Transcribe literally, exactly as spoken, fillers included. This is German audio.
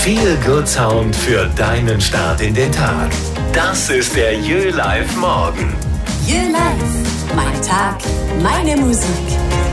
Viel Good Sound für deinen Start in den Tag. Das ist der Jö Live Morgen. Jö Live. Mein Tag, meine Musik.